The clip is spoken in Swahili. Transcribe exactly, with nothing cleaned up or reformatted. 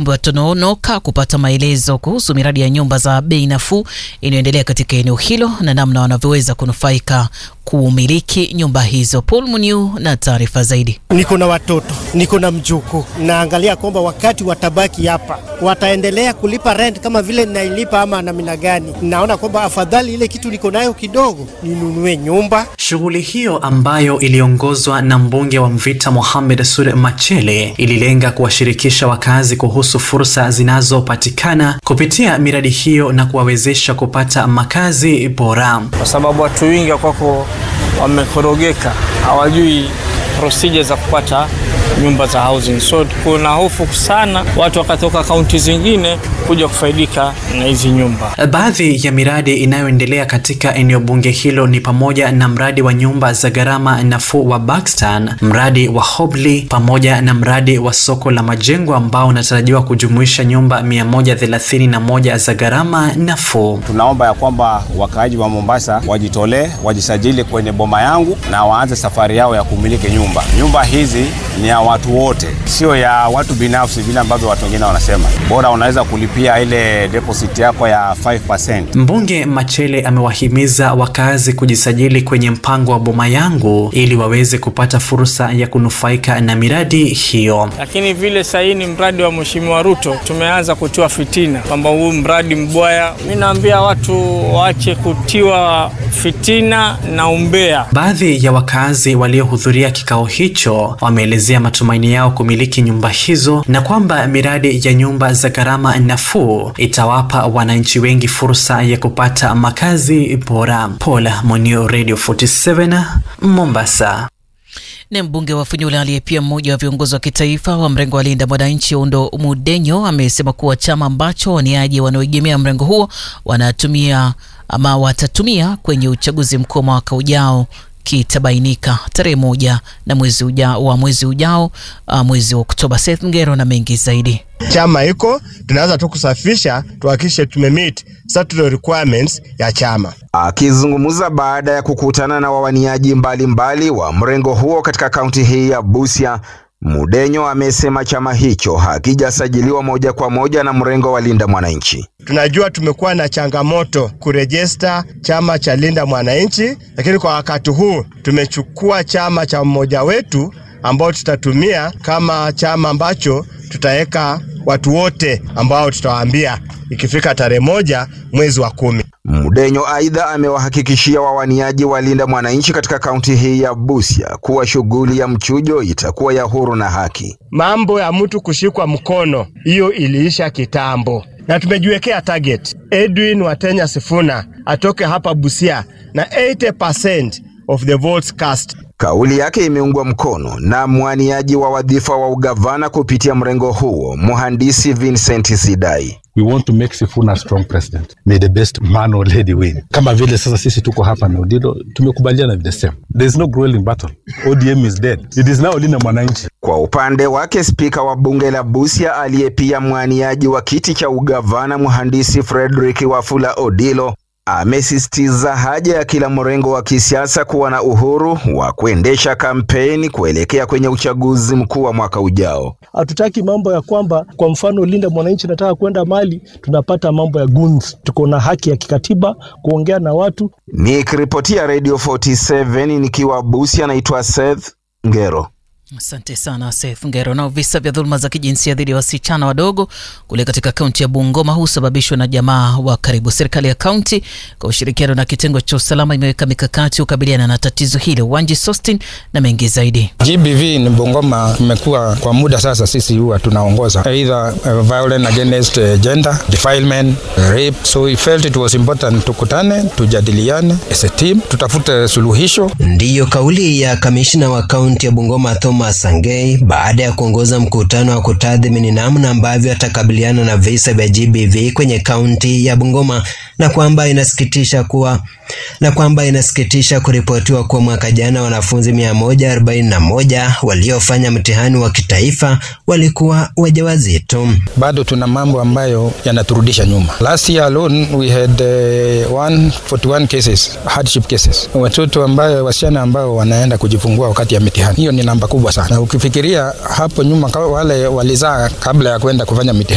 wajumbe wa Tononoka kupata maelezo kuhusu miradi ya nyumba za bei nafuu inayoendelea katika eneo hilo na namna wanavyoweza kunufaika kumiliki nyumba hizo. Paul Muniu na taarifa zaidi. Niko na watoto, niko na mjukuu. Naangalia kwamba wakati watabaki hapa wataendelea kulipa rent kama vile ninailipa ama namna gani. Naona kwamba afadhali ile kitu niko nayo kidogo ninunue nyumba. Shughuli hiyo ambayo iliongozwa na mbunge wa Mvita Mohamed Sule Machele ililenga kuwashirikisha wakazi kuhusu fursa zinazopatikana kupitia miradi hiyo na kuwawezesha kupata makazi bora. Kwa sababu watu wengi kwako wamekorogeka, hawajui procedure za kupata nyumba za housing. So kuna hofu sana watu wakatoka kaunti zingine kuja kufaidika na hizi nyumba. Baadhi ya miradi inayoendelea katika eneo bunge hilo ni pamoja na mradi wa nyumba za gharama nafuu wa Buxton, mradi wa Hobley pamoja na mradi wa soko la majengo ambao unatarajiwa kujumuisha nyumba mia moja thelathini na moja za gharama nafuu. Tunaomba ya kwamba wakaaji wa Mombasa wajitolee, wajisajili kwenye boma yangu na waanze safari yao ya kumiliki nyumba. Nyumba hizi ni ya watu wote, sio ya watu binafsi vile ambavyo watu wengine wanasema. Bora unaweza kulipia ile deposit yako ya five percent. Mbunge Machele amewahimiza wakazi kujisajili kwenye mpango wa boma yangu ili waweze kupata fursa ya kunufaika na miradi hiyo. Lakini vile sasa ni mradi wa Mheshimiwa Ruto, tumeanza kutoa fitina kwamba huu mradi mbaya. Mimi naambia watu waache kutiwa fitina na umbea. Baadhi ya wakazi waliohudhuria kikao hicho wameelezea matumaini yao kumiliki nyumba hizo na kwamba miradi ya nyumba za gharama nafuu itawapa wananchi wengi fursa ya kupata makazi bora. Paul Muniu, Radio forty-seven, Mombasa. Na mbunge wa Funyula aliye pia mmoja wa viongozi wa kitaifa wa mrengo wa Linda Mwananchi Ondo Mudenyo amesema kuwa chama ambacho waniaji wanaoegemea mrengo huo wanatumia ama watatumia kwenye uchaguzi mkuu mwaka ujao kitabainika tarehe moja na mwezi ujao wa mwezi ujao uh, mwezi wa Oktoba. Seth Ngero na mengi zaidi. Chama iko, tunaanza tu kusafisha tuhakikishe tumemeet statutory requirements ya chama. Akizungumza baada ya kukutana na wawaniaji mbalimbali wa mrengo huo katika kaunti hii ya Busia, Mudenyo amesema chama hicho hakijasajiliwa moja kwa moja na mrengo wa Linda Mwananchi. Tunajua tumekuwa na changamoto kurejista chama cha Linda Mwananchi, lakini kwa wakati huu tumechukua chama cha mmoja wetu ambao tutatumia kama chama ambacho tutaweka watu wote ambao tutawaambia ikifika tarehe moja mwezi wa kumi. Mudenyo aidha amewahakikishia wawaniaji wa Linda Mwananchi katika kaunti hii ya Busia kuwa shughuli ya mchujo itakuwa ya huru na haki. Mambo ya mtu kushikwa mkono, hiyo iliisha kitambo. Na tumejiwekea target. Edwin Watenya Sifuna atoke hapa Busia na eighty percent of the votes cast. Kauli yake imeungwa mkono na mwaniaji wa wadhifa wa ugavana kupitia mrengo huo, Mhandisi Vincent Sidai. We want to make Sifuna a strong president. May the best man or lady win. Kama vile sasa sisi tuko hapa na Odilo, tumekubaliana the same. There is no grueling battle. O D M is dead. It is now Linda Mwananchi. Kwa upande wake, spika wa bunge la Busia aliye pia mwaniaji wa kiti cha ugavana, Mhandisi Frederick Wafula Odilo, amesisitiza haja ya kila mrengo wa kisiasa kuwa na uhuru wa kuendesha kampeni kuelekea kwenye uchaguzi mkuu wa mwaka ujao. Hatutaki mambo ya kwamba kwa mfano Linda Mwananchi nataka kwenda mali tunapata mambo ya guns. Tuko na haki ya kikatiba kuongea na watu. Nikiripotia Radio forty-seven nikiwa Busia, naitwa Seth Ngero. Asante sana Seth Ngero. Na visa vya dhuluma za kijinsia dhidi ya wasichana wadogo kule katika kaunti ya Bungoma husababishwa na jamaa wa karibu. Serikali ya kaunti kwa ushirikiano na kitengo cha usalama imeweka mikakati kukabiliana na tatizo hilo. Wanji Sostin na mengi zaidi. G B V ni Bungoma imekuwa kwa muda sasa sisi huwa tunaongoza either uh, violence against uh, gender, defilement, uh, rape. So we felt it was important tukutane, tujadiliane as a team, tutafute suluhisho. Ndiyo kauli ya kamishna wa kaunti ya Bungoma Thomas Sangei baada ya kuongoza mkutano wa kutathmini namna ambavyo atakabiliana na visa vya G B V kwenye kaunti ya Bungoma, na kwamba inasikitisha kuwa na kwamba inasikitisha kuripotiwa kwa mwaka jana wanafunzi mia moja arobaini na moja waliofanya mtihani wa kitaifa walikuwa wajawazito. Bado tuna mambo ambayo yanaturudisha nyuma. Last year alone we had uh, one hundred forty-one cases, hardship cases. Watoto ambao wasichana ambao wanaenda kujifungua wakati ya mitihani. Hiyo ni namba kubwa sana. Na ukifikiria hapo nyuma wale walizaa kabla ya kwenda kufanya mitihani